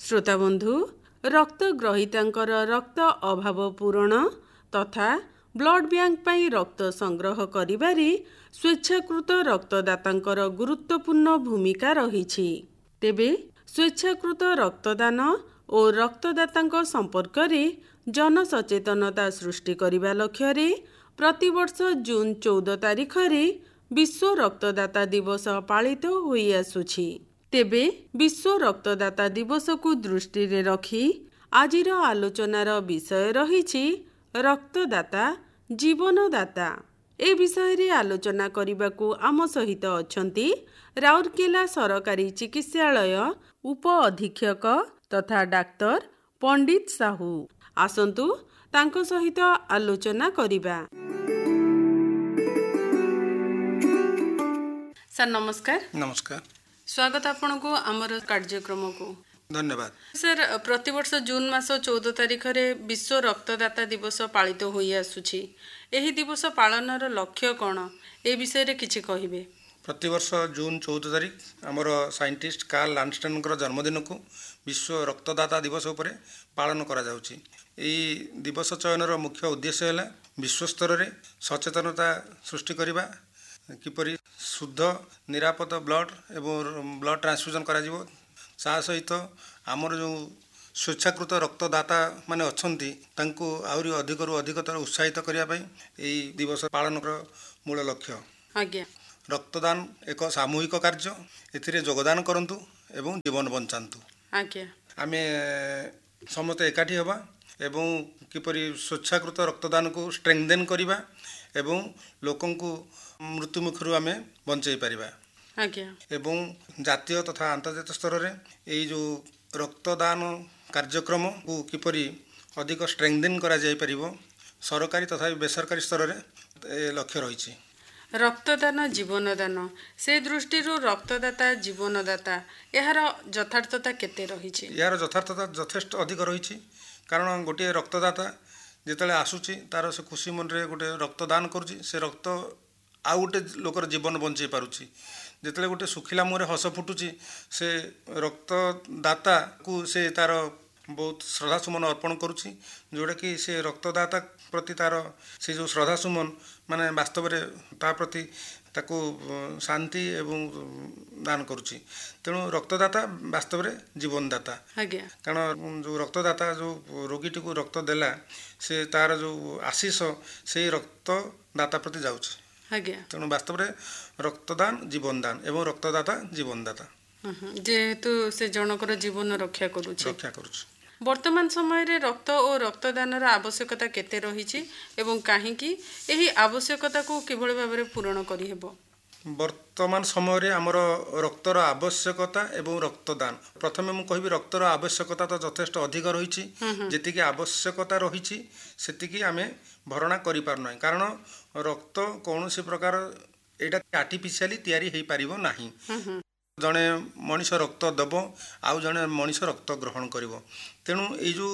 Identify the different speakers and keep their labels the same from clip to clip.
Speaker 1: ଶ୍ରୋତାବନ୍ଧୁ, ରକ୍ତ ଗ୍ରହୀତାଙ୍କର ରକ୍ତ ଅଭାବ ପୂରଣ ତଥା ବ୍ଲଡ ବ୍ୟାଙ୍କ ପାଇଁ ରକ୍ତ ସଂଗ୍ରହ କରିବାରେ ସ୍ୱେଚ୍ଛାକୃତ ରକ୍ତଦାତାଙ୍କର ଗୁରୁତ୍ୱପୂର୍ଣ୍ଣ ଭୂମିକା ରହିଛି। ତେବେ ସ୍ୱେଚ୍ଛାକୃତ ରକ୍ତଦାନ ଓ ରକ୍ତଦାତାଙ୍କ ସମ୍ପର୍କରେ ଜନସଚେତନତା ସୃଷ୍ଟି କରିବା ଲକ୍ଷ୍ୟରେ ପ୍ରତିବର୍ଷ ଜୁନ 14 ତାରିଖରେ ବିଶ୍ୱ ରକ୍ତଦାତା ଦିବସ ପାଳିତ ହୋଇଆସୁଛି। ତେବେ ବିଶ୍ୱ ରକ୍ତଦାତା ଦିବସକୁ ଦୃଷ୍ଟିରେ ରଖି ଆଜିର ଆଲୋଚନାର ବିଷୟ ରହିଛି ରକ୍ତଦାତା ଜୀବନଦାତା। ଏ ବିଷୟରେ ଆଲୋଚନା କରିବାକୁ ଆମ ସହିତ ଅଛନ୍ତି ରାଉରକେଲା ସରକାରୀ ଚିକିତ୍ସାଳୟ ଉପ ଅଧୀକ୍ଷକ ତଥା ଡାକ୍ତର ପଣ୍ଡିତ ସାହୁ। ଆସନ୍ତୁ ତାଙ୍କ ସହିତ ଆଲୋଚନା କରିବା। ସାର୍ ନମସ୍କାର।
Speaker 2: ନମସ୍କାର।
Speaker 1: ସ୍ୱାଗତ ଆପଣଙ୍କୁ ଆମର କାର୍ଯ୍ୟକ୍ରମକୁ।
Speaker 2: ଧନ୍ୟବାଦ।
Speaker 1: ସାର୍, ପ୍ରତିବର୍ଷ ଜୁନ ମାସ 14 ତାରିଖରେ ବିଶ୍ୱ ରକ୍ତଦାତା ଦିବସ ପାଳିତ ହୋଇଆସୁଛି। ଏହି ଦିବସ ପାଳନର ଲକ୍ଷ୍ୟ କ'ଣ, ଏ ବିଷୟରେ କିଛି କହିବେ?
Speaker 2: ପ୍ରତିବର୍ଷ ଜୁନ 14 ତାରିଖ ଆମର ସାଇଣ୍ଟିଷ୍ଟ କାର୍ଲ ଲାଣ୍ଡଷ୍ଟେନଙ୍କର ଜନ୍ମଦିନକୁ ବିଶ୍ୱ ରକ୍ତଦାତା ଦିବସ ଉପରେ ପାଳନ କରାଯାଉଛି। ଏହି ଦିବସ ଚୟନର ମୁଖ୍ୟ ଉଦ୍ଦେଶ୍ୟ ହେଲା ବିଶ୍ୱସ୍ତରରେ ସଚେତନତା ସୃଷ୍ଟି କରିବା, କିପରି ଶୁଦ୍ଧ ନିରାପଦ ବ୍ଲଡ଼ ଏବଂ ବ୍ଲଡ଼ ଟ୍ରାନ୍ସଫ୍ୟୁଜନ୍ କରାଯିବ। ତା ସହିତ ଆମର ଯେଉଁ ସ୍ୱେଚ୍ଛାକୃତ ରକ୍ତଦାତା ମାନେ ଅଛନ୍ତି ତାଙ୍କୁ ଆହୁରି ଅଧିକରୁ ଅଧିକତର ଉତ୍ସାହିତ କରିବା ପାଇଁ ଏହି ଦିବସ ପାଳନର ମୂଳ ଲକ୍ଷ୍ୟ।
Speaker 1: ଆଜ୍ଞା।
Speaker 2: ରକ୍ତଦାନ ଏକ ସାମୂହିକ କାର୍ଯ୍ୟ, ଏଥିରେ ଯୋଗଦାନ କରନ୍ତୁ ଏବଂ ଜୀବନ ବଞ୍ଚାନ୍ତୁ।
Speaker 1: ଆଜ୍ଞା।
Speaker 2: ଆମେ ସମସ୍ତେ ଏକାଠି ହେବା ଏବଂ କିପରି ସ୍ୱେଚ୍ଛାକୃତ ରକ୍ତଦାନକୁ ଷ୍ଟ୍ରେଙ୍ଗଦେନ୍ କରିବା ଏବଂ ଲୋକଙ୍କୁ ମୃତ୍ୟୁମୁଖରୁ ଆମେ ବଞ୍ଚାଇ ପାରିବା।
Speaker 1: ଆଜ୍ଞା।
Speaker 2: ଏବଂ ଜାତୀୟ ତଥା ଆନ୍ତର୍ଜାତୀୟ ସ୍ତରରେ ଏଇ ଯେଉଁ ରକ୍ତଦାନ କାର୍ଯ୍ୟକ୍ରମକୁ କିପରି ଅଧିକ ଷ୍ଟ୍ରେଙ୍ଗଦେନ୍ କରାଯାଇପାରିବ, ସରକାରୀ ତଥା ବେସରକାରୀ ସ୍ତରରେ ଏ ଲକ୍ଷ୍ୟ ରହିଛି।
Speaker 1: ରକ୍ତଦାନ ଜୀବନଦାନ, ସେ ଦୃଷ୍ଟିରୁ ରକ୍ତଦାତା ଜୀବନଦାତା, ଏହାର ଯଥାର୍ଥତା କେତେ ରହିଛି?
Speaker 2: ଏହାର ଯଥାର୍ଥତା ଯଥେଷ୍ଟ ଅଧିକ ରହିଛି। କାରଣ ଗୋଟିଏ ରକ୍ତଦାତା ଯେତେବେଳେ ଆସୁଛି ତାର ସେ ଖୁସି ମନରେ ଗୋଟେ ରକ୍ତଦାନ କରୁଛି, ସେ ରକ୍ତ ଆଉ ଗୋଟେ ଲୋକର ଜୀବନ ବଞ୍ଚାଇ ପାରୁଛି। ଯେତେବେଳେ ଗୋଟେ ଶୁଖିଲା ମୁହଁରେ ହସ ଫୁଟୁଛି, ସେ ରକ୍ତଦାତାକୁ ସେ ତାର ବହୁତ ଶ୍ରଦ୍ଧାସୁମନ ଅର୍ପଣ କରୁଛି, ଯେଉଁଟାକି ସେ ରକ୍ତଦାତା ପ୍ରତି ତାର ସେ ଯେଉଁ ଶ୍ରଦ୍ଧାସୁମନ ମାନେ ବାସ୍ତବରେ ତା ପ୍ରତି ତାକୁ ଶାନ୍ତି ଏବଂ ଦାନ କରୁଛି। ତେଣୁ ରକ୍ତଦାତା ବାସ୍ତବରେ ଜୀବନଦାତା।
Speaker 1: ଆଜ୍ଞା।
Speaker 2: କାରଣ ଯେଉଁ ରକ୍ତଦାତା ଯେଉଁ ରୋଗୀଟିକୁ ରକ୍ତ ଦେଲା, ସେ ତାର ଯେଉଁ ଆଶିଷ ସେଇ ରକ୍ତଦାତା ପ୍ରତି ଯାଉଛି।
Speaker 1: ଆଜ୍ଞା।
Speaker 2: ତେଣୁ ବାସ୍ତବରେ ରକ୍ତଦାନ ଜୀବନଦାନ ଏବଂ ରକ୍ତଦାତା ଜୀବନଦାତା।
Speaker 1: ଯେହେତୁ ସେ ଜଣଙ୍କର ଜୀବନ ରକ୍ଷା କରୁଛି। ବର୍ତ୍ତମାନ ସମୟରେ ରକ୍ତ ଓ ରକ୍ତଦାନର ଆବଶ୍ୟକତା କେତେ ରହିଛି ଏବଂ କାହିଁକି, ଏହି ଆବଶ୍ୟକତାକୁ କିଭଳି ଭାବରେ ପୂରଣ କରିହେବ?
Speaker 2: ବର୍ତ୍ତମାନ ସମୟରେ ଆମର ରକ୍ତର ଆବଶ୍ୟକତା ଏବଂ ରକ୍ତଦାନ, ପ୍ରଥମେ ମୁଁ କହିବି ରକ୍ତର ଆବଶ୍ୟକତା ତ ଯଥେଷ୍ଟ ଅଧିକ ରହିଛି। ଯେତିକି ଆବଶ୍ୟକତା ରହିଛି ସେତିକି ଆମେ ଭରଣା କରିପାରୁନାହିଁ। କାରଣ ରକ୍ତ କୌଣସି ପ୍ରକାର ଏଇଟା ଆର୍ଟିଫିସିଆଲି ତିଆରି ହେଇପାରିବ ନାହିଁ। ଜଣେ ମଣିଷ ରକ୍ତ ଦେବ, ଆଉ ଜଣେ ମଣିଷ ରକ୍ତ ଗ୍ରହଣ କରିବ। ତେଣୁ ଏଇ ଯେଉଁ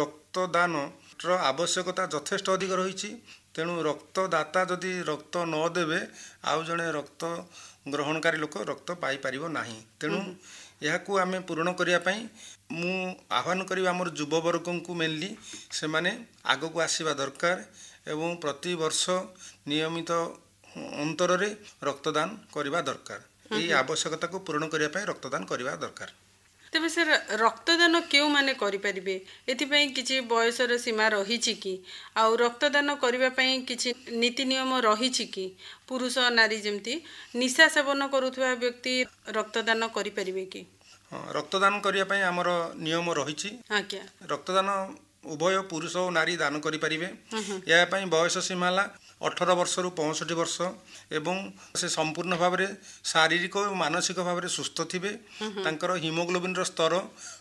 Speaker 2: ରକ୍ତଦାନର ଆବଶ୍ୟକତା ଯଥେଷ୍ଟ ଅଧିକ ରହିଛି। ତେଣୁ ରକ୍ତଦାତା ଯଦି ରକ୍ତ ନ ଦେବେ, ଆଉ ଜଣେ ରକ୍ତ ଗ୍ରହଣକାରୀ ଲୋକ ରକ୍ତ ପାଇପାରିବ ନାହିଁ। ତେଣୁ ଏହାକୁ ଆମେ ପୂରଣ କରିବା ପାଇଁ ମୁଁ ଆହ୍ୱାନ କରିବି ଆମର ଯୁବବର୍ଗଙ୍କୁ, ମେନଲି ସେମାନେ ଆଗକୁ ଆସିବା ଦରକାର ଏବଂ ପ୍ରତିବର୍ଷ ନିୟମିତ ଅନ୍ତରରେ ରକ୍ତଦାନ କରିବା ଦରକାର। ଏହି ଆବଶ୍ୟକତାକୁ ପୂରଣ କରିବା ପାଇଁ ରକ୍ତଦାନ କରିବା ଦରକାର।
Speaker 1: ତେବେ ସାର୍, ରକ୍ତଦାନ କେଉଁମାନେ କରିପାରିବେ? ଏଥିପାଇଁ କିଛି ବୟସର ସୀମା ରହିଛି କି? ଆଉ ରକ୍ତଦାନ କରିବା ପାଇଁ କିଛି ନୀତି ନିୟମ ରହିଛି କି? ପୁରୁଷ ନାରୀ ଯେମିତି ନିଶା ସେବନ କରୁଥିବା ବ୍ୟକ୍ତି ରକ୍ତଦାନ କରିପାରିବେ କି?
Speaker 2: ହଁ, ରକ୍ତଦାନ କରିବା ପାଇଁ ଆମର ନିୟମ ରହିଛି।
Speaker 1: ଆଜ୍ଞା।
Speaker 2: ରକ୍ତଦାନ ଉଭୟ ପୁରୁଷ ଓ ନାରୀ ଦାନ କରିପାରିବେ। ଏହା ପାଇଁ ବୟସ ସୀମା ହେଲା 18 ବର୍ଷରୁ 65 ବର୍ଷ ଏବଂ ସେ ସମ୍ପୂର୍ଣ୍ଣ ଭାବରେ ଶାରୀରିକ ଓ ମାନସିକ ଭାବରେ ସୁସ୍ଥ ଥିବେ। ତାଙ୍କର ହିମୋଗ୍ଲୋବିନ୍ର ସ୍ତର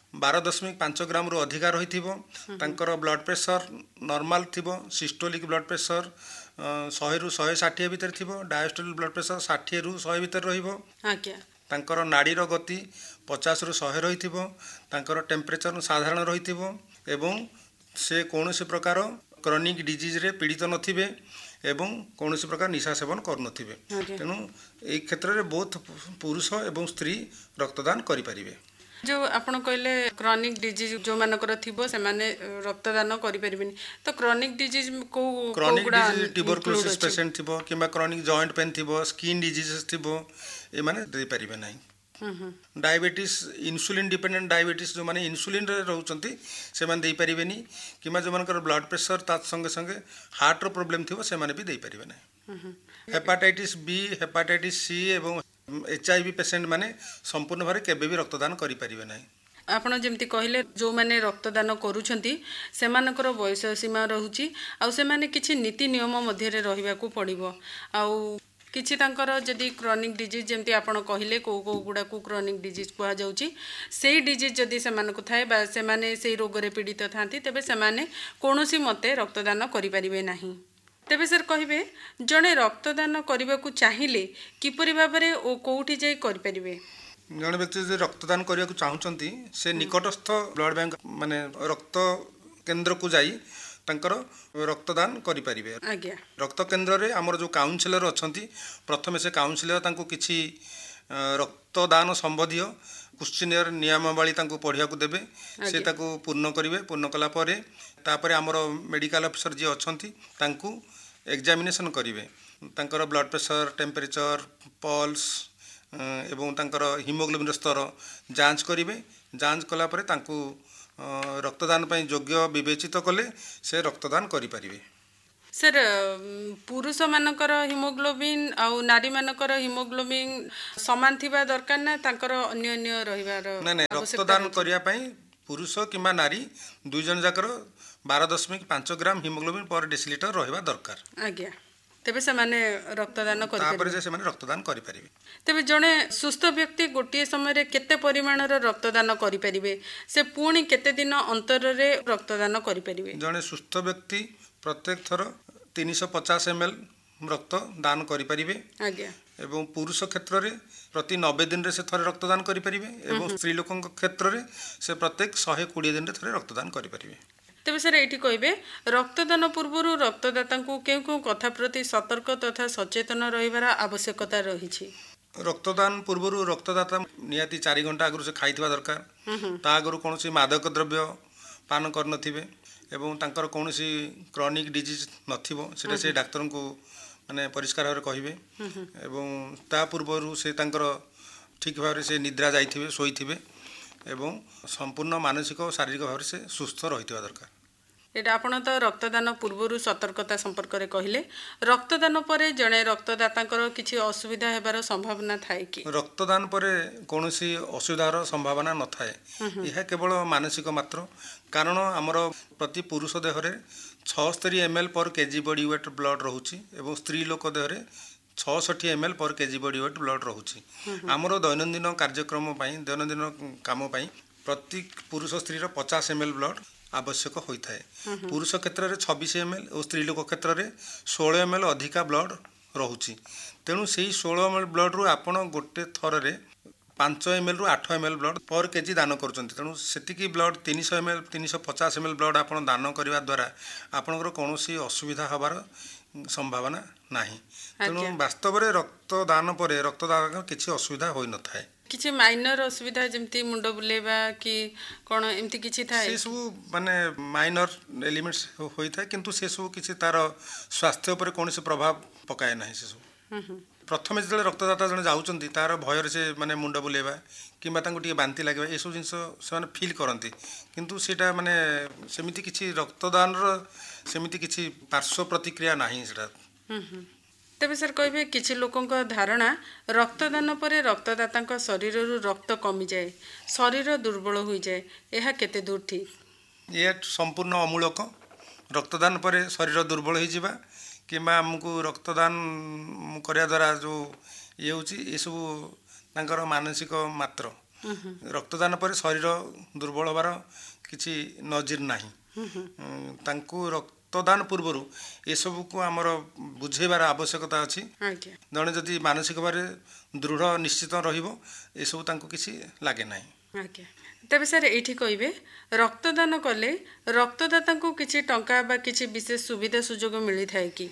Speaker 2: 12.5 ଗ୍ରାମରୁ ଅଧିକା ରହିଥିବ। ତାଙ୍କର ବ୍ଲଡ଼ ପ୍ରେସର ନର୍ମାଲ ଥିବ। ସିଷ୍ଟୋଲିକ୍ ବ୍ଲଡ଼ ପ୍ରେସର 100ରୁ 160 ଭିତରେ ଥିବ। ଡାଏଷ୍ଟୋଲିକ୍ ବ୍ଲଡ଼ ପ୍ରେସର 60ରୁ 100 ଭିତରେ ରହିବ।
Speaker 1: ଆଜ୍ଞା।
Speaker 2: ତାଙ୍କର ନାଡ଼ୀର ଗତି 50ରୁ 100 ରହିଥିବ। ତାଙ୍କର ଟେମ୍ପରେଚର ସାଧାରଣ ରହିଥିବ ଏବଂ ସେ କୌଣସି ପ୍ରକାର କ୍ରନିକ୍ ଡିଜିଜ୍ରେ ପୀଡ଼ିତ ନଥିବେ ଏବଂ କୌଣସି ପ୍ରକାର ନିଶା ସେବନ କରୁନଥିବେ। ତେଣୁ ଏହି କ୍ଷେତ୍ରରେ ବହୁତ ପୁରୁଷ ଏବଂ ସ୍ତ୍ରୀ ରକ୍ତଦାନ କରିପାରିବେ।
Speaker 1: जो आपण कहले क्रॉनिक डिजीज जो मानकर थिबो से माने रक्तदान करि परिबिनी तो क्रॉनिक डिजीज को
Speaker 2: क्रॉनिक
Speaker 1: गुडा
Speaker 2: डिजीज ट्यूबरकुलोसिस पेशेंट थिबो किबा क्रॉनिक जॉइंट पेन थिबो स्किन डिजीजेस थिबो ए माने दे परिबे नाही। डायबिटीज इन्सुलिन डिपेंडेंट डायबिटीज जो माने इन्सुलिन रे रहउचंती से माने दे परिबेनी किबा जो मानकर ब्लड प्रेशर ता संगे संगे हार्ट रो प्रॉब्लम थिबो से माने भी दे परिबे नाही। हेपाटाइटिस बी हेपाटाइटिस सी एवं HIV पेशेंट माने संपूर्ण भारे केबे भी रक्तदान करि परिबे नाही।
Speaker 1: आपण जेमती कहले जो माने रक्तदान करूछंती सेमानकर बयस सीमा रहुची आ से माने किछि नीति नियम मध्य रे रहिबा को पड़िबो आ किछि तांकर जदि क्रॉनिक डिजीज जेमती आपण कहले को गुडा को क्रॉनिक डिजीज कुआ जाउची सेही डिजीज जदि सेमानकु थाए बा सेमाने सेही रोग रे पीड़ित थांती तबे सेमाने कोनोसी मते रक्तदान करि परिबे नाही। तेबे सर कहिबे जणे रक्तदान करबा को चाहिले किपरि भाबरे ओ कोउठी जाई करि परिबे?
Speaker 2: जणे व्यक्ति जे रक्तदान करिया को चाहुचंती से निकटस्थ ब्लड बैंक माने रक्त केंद्र को जाई तांकर रक्तदान करि परिबे।
Speaker 1: आज्ञा
Speaker 2: रक्त केंद्र रे हमर जो काउंसलर अछंती प्रथमे से काउंसलर तांको किछि रक्तदान संबंधी क्वेश्चनियर नियमावली तांको पढ़िया को देबे से ताको पूर्ण करिवे। पूर्ण कला परे तापरे हमर मेडिकल ऑफिसर जे अछंती तांको एग्जामिनेशन करिवे तांकर ब्लड प्रेशर टेम्परेचर पल्स एवं तांकर हीमोग्लोबिन स्तर जांच करिवे। जांच कला परे तांको रक्तदान पई योग्य विवेचित कले से रक्तदान करि परिवे।
Speaker 1: सर पुरुष मानकर हिमोग्लोबिन आ नारी मानकर हिमोग्लोबिन समान थिबा दरकार ना तांकर अन्य अन्य रहिबार
Speaker 2: ना रक्तदान करिया पई पुरुष किंबा नारी दुई जन जाकर 12.5 ग्राम हिमोग्लोबिन पर डेसिलिटर रहिबा दरकार।
Speaker 1: आज्ञा तेबे से माने रक्तदान करि
Speaker 2: तापर जे से माने रक्तदान करि परिवे।
Speaker 1: तेबे जणे सुस्थ व्यक्ति गोटिए समय रे केते परिमाणर रक्तदान करि परिवे से पुणी केते दिन अंतर रे रक्तदान करि परिवे?
Speaker 2: जणे सुस्थ व्यक्ति प्रत्येक थर 350 ml रक्त दान करि परिवे।
Speaker 1: आज्ञा
Speaker 2: एवं पुरुष क्षेत्र रे प्रति 90 दिन रे से थरे रक्तदान करि परिवे एवं स्त्री लोकन क्षेत्र रे से प्रत्येक 120 दिन रे थरे रक्तदान करि परिवे।
Speaker 1: तेबे सर एठी कहबे रक्तदान पूर्वरु रक्तदाता को केउ कथा प्रति सतर्क तथा सचेतन रहिबार आवश्यकता रहिछि?
Speaker 2: रक्तदान पूर्वरु रक्तदाता नियाती 4 घंटा आगु से खाइथिबा दरकार। ता आगु कोनोसी मादक द्रव्य पान कर नथिबे एवं तांकर कोनोसी क्रॉनिक डिजीज नथिबो सेटा से डाक्टर को माने परिष्कार भाव कहिबे एवं ता पूर्वरु से तांकर ठीक भाव से निद्रा जाइथिबे सोइथिबे एवं संपूर्ण मानसिक और शारीरिक भाव से सुस्थ रहिथिबा दरकार।
Speaker 1: एटा आपण तो रक्तदान पूर्वरु सतर्कता संपर्क रे कहिले रक्तदान परे जणे रक्तदातांकर किछि असुविधा हेबार संभावना थाए कि?
Speaker 2: रक्तदान परे कोनोसी असुविधार संभावना न थाए। यह केवल मानसिक मात्र कारण हमर प्रति पुरुष देहरे 76 ml पर केजी बॉडी वेट ब्लड रहउची एवं स्त्री लोक देहरे 66 ml पर केजी बॉडी वेट ब्लड रहउची। हमर दैनंदिन कार्यक्रम पई दैनंदिन काम पई प्रति पुरुष स्त्री रो 50 ml ब्लड आवश्यक होता है। पुरुष क्षेत्र में 26 ml और स्त्री लोक क्षेत्र में 16 ml अधिका ब्लड रोची। तेणु से 16 ml ब्लड रू आपण गोटे थर रे 5 ml रू 8 ml ब्लड पर केजी दान करुचंती। तेणु सेतिकी ब्लड 300 ml 350 ml ब्लड आपण दान करबा द्वारा आपनकर कोनोसी असुविधा हबार संभावना नाही। तेणु वास्तव रे रक्तदान परे रक्तदान किछि असुविधा होई न थाए।
Speaker 1: किछि माइनर असुविधा जेमती मुंड बुलेबा कि कोन एमती किछि थाए?
Speaker 2: से सब माने माइनर एलिमेंट्स होई थाए किंतु से सब किछि तार स्वास्थ्य पर कोनोसी प्रभाव पकाए नाही। से सब प्रथमे जे रक्तदाता जने जाउचंती तार भय से माने मुंड बुलेबा किंबा तांको टिके बांती लागबा ए सब जिंस से माने फील करंती किंतु सेटा माने सेमिति किछि रक्तदान रो सेमिति किछि पार्श्व प्रतिक्रिया नाही सेटा।
Speaker 1: तेबे सर कहबे किछि लोकन धारणा रक्तदान परे रक्तदाता शरीर रु रक्त कमी जाए शरीर दुर्बल हो जाए एहा केते दूर ठीक?
Speaker 2: ये संपूर्ण अमूलक। रक्तदान परे शरीर दुर्बल हो जिबा किंबा हमको रक्तदान करिया द्वारा जो ये होची ए सब तांकर मानसिक मात्र। रक्तदान परे शरीर दुर्बल होबार किछि नजिर नाही। तांको रक्तदान पूर्वरु ए सब को हमर बुझेबार आवश्यकता अछि। जने जदि मानसिक बारे दृढ़ निश्चित रहिबो ए सब तांको किछि लागे नाही।
Speaker 1: तेबे सर एठी कहबे रक्तदान कले रक्तदाता को किछि टंका बा किछि विशेष सुविधा सुजोग मिली थाए कि?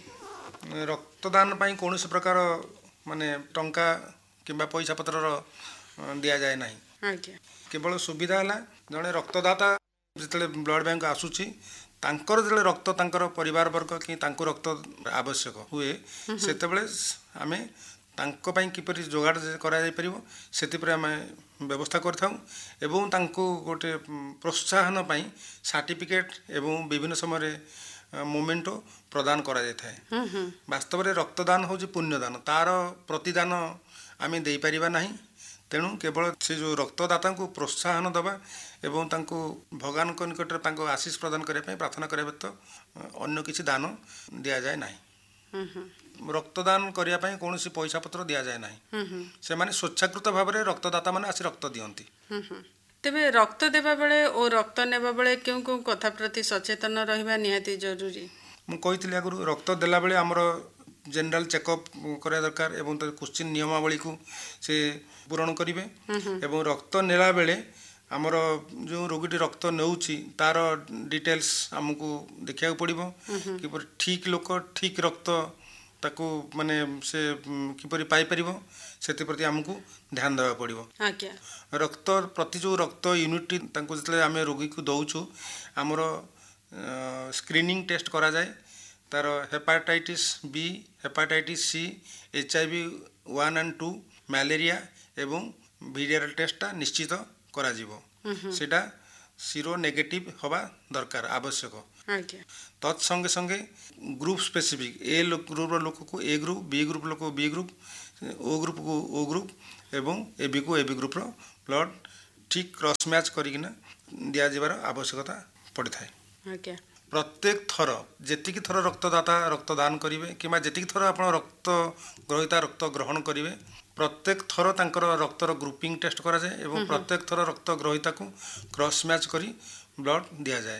Speaker 2: रक्तदान पई कोनोसी प्रकार माने टंका किंबा पैसा पत्र दिया जाए नाही।
Speaker 1: ଆଜ୍ଞା
Speaker 2: କେବଳ ସୁବିଧା ହେଲା ଜଣେ ରକ୍ତଦାତା ଯେତେବେଳେ ବ୍ଲଡ଼ ବ୍ୟାଙ୍କ ଆସୁଛି ତାଙ୍କର ଯେତେବେଳେ ରକ୍ତ ତାଙ୍କର ପରିବାର ବର୍ଗ କି ତାଙ୍କୁ ରକ୍ତ ଆବଶ୍ୟକ ହୁଏ ସେତେବେଳେ ଆମେ ତାଙ୍କ ପାଇଁ କିପରି ଯୋଗାଡ଼ କରାଯାଇପାରିବ ସେଥିପାଇଁ ଆମେ ବ୍ୟବସ୍ଥା କରିଥାଉ ଏବଂ ତାଙ୍କୁ ଗୋଟେ ପ୍ରୋତ୍ସାହନ ପାଇଁ ସାର୍ଟିଫିକେଟ୍ ଏବଂ ବିଭିନ୍ନ ସମୟରେ ମୋମେଣ୍ଟୋ ପ୍ରଦାନ କରାଯାଇଥାଏ। ବାସ୍ତବରେ ରକ୍ତଦାନ ହେଉଛି ପୁଣ୍ୟଦାନ, ତାର ପ୍ରତିଦାନ ଆମେ ଦେଇପାରିବା ନାହିଁ। ତେଣୁ କେବଳ ସେ ଯେଉଁ ରକ୍ତଦାତାଙ୍କୁ ପ୍ରୋତ୍ସାହନ ଦେବା ଏବଂ ତାଙ୍କୁ ଭଗବାନଙ୍କ ନିକଟରେ ତାଙ୍କୁ ଆଶୀଷ ପ୍ରଦାନ କରିବା ପାଇଁ ପ୍ରାର୍ଥନା କରିବା ବ୍ୟତୀତ ଅନ୍ୟ କିଛି ଦାନ ଦିଆଯାଏ ନାହିଁ। ରକ୍ତଦାନ କରିବା ପାଇଁ କୌଣସି ପଇସା ପତ୍ର ଦିଆଯାଏ ନାହିଁ। ସେମାନେ ସ୍ୱେଚ୍ଛାକୃତ ଭାବରେ ରକ୍ତଦାତାମାନେ ଆସି ରକ୍ତ ଦିଅନ୍ତି।
Speaker 1: ତେବେ ରକ୍ତ ଦେବା ବେଳେ ଓ ରକ୍ତ ନେବା ବେଳେ କେଉଁ କେଉଁ କଥା ପ୍ରତି ସଚେତନ ରହିବା ନିହାତି ଜରୁରୀ?
Speaker 2: ମୁଁ କହିଥିଲି ଆଗରୁ ରକ୍ତ ଦେଲାବେଳେ ଆମର ଜେନେରାଲ ଚେକଅପ୍ କରିବା ଦରକାର ଏବଂ କ୍ୱେଶ୍ଚିନ୍ ନିୟମାବଳୀକୁ ସେ ପୂରଣ କରିବେ ଏବଂ ରକ୍ତ ନେଲା ବେଳେ ଆମର ଯେଉଁ ରୋଗୀଟି ରକ୍ତ ନେଉଛି ତାର ଡିଟେଲ୍ସ ଆମକୁ ଦେଖିବାକୁ ପଡ଼ିବ। କିପରି ଠିକ୍ ଲୋକ ଠିକ୍ ରକ୍ତ ତାକୁ ମାନେ ସେ କିପରି ପାଇପାରିବ ସେଥିପ୍ରତି ଆମକୁ ଧ୍ୟାନ ଦେବାକୁ ପଡ଼ିବ।
Speaker 1: ଆଜ୍ଞା
Speaker 2: ରକ୍ତ ପ୍ରତି ଯେଉଁ ରକ୍ତ ୟୁନିଟ୍ ତାଙ୍କୁ ଯେତେବେଳେ ଆମେ ରୋଗୀକୁ ଦେଉଛୁ ଆମର ସ୍କ୍ରିନିଂ ଟେଷ୍ଟ କରାଯାଏ। ତାର hepatitis B, hepatitis C, HIV 1 and 2, malaria ଏବଂ ଭିରିଆଲ୍ ଟେଷ୍ଟଟା ନିଶ୍ଚିତ କରାଯିବ। ସେଇଟା ସିରୋ ନେଗେଟିଭ୍ ହେବା ଦରକାର ଆବଶ୍ୟକ।
Speaker 1: ଆଜ୍ଞା
Speaker 2: ତତ୍ ସଙ୍ଗେ ସଙ୍ଗେ ଗ୍ରୁପ୍ ସ୍ପେସିଫିକ୍ ଏ ଗ୍ରୁପ୍ର ଲୋକକୁ ଏ ଗ୍ରୁପ୍, ବି ଗ୍ରୁପ୍ ଲୋକକୁ ବି ଗ୍ରୁପ୍, ଓ ଗ୍ରୁପ୍କୁ ଓ ଗ୍ରୁପ୍ ଏବଂ ଏବିକୁ এবି ଗ୍ରୁପ୍ର ବ୍ଲଡ଼ ଠିକ୍ କ୍ରସ୍ ମ୍ୟାଚ୍ କରିକିନା ଦିଆଯିବାର ଆବଶ୍ୟକତା ପଡ଼ିଥାଏ।
Speaker 1: ଆଜ୍ଞା
Speaker 2: ପ୍ରତ୍ୟେକ ଥର ଯେତିକି ଥର ରକ୍ତଦାତା ରକ୍ତଦାନ କରିବେ କିମ୍ବା ଯେତିକି ଥର ଆପଣ ରକ୍ତ ଗ୍ରହୀତା ରକ୍ତ ଗ୍ରହଣ କରିବେ ପ୍ରତ୍ୟେକ ଥର ତାଙ୍କର ରକ୍ତର ଗ୍ରୁପିଂ ଟେଷ୍ଟ କରାଯାଏ ଏବଂ ପ୍ରତ୍ୟେକ ଥର ରକ୍ତ ଗ୍ରହୀତାକୁ କ୍ରସ୍ ମ୍ୟାଚ୍ କରି ବ୍ଲଡ଼ ଦିଆଯାଏ।